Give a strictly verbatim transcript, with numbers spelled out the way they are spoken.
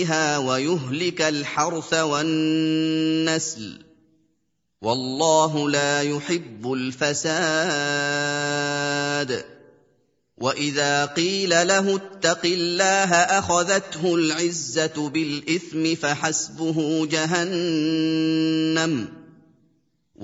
فيها ويهلك الحرث والنسل، والله لا يحب الفساد. وإذا قيل له اتق الله أخذته العزة بالإثم فحسبه جهنم،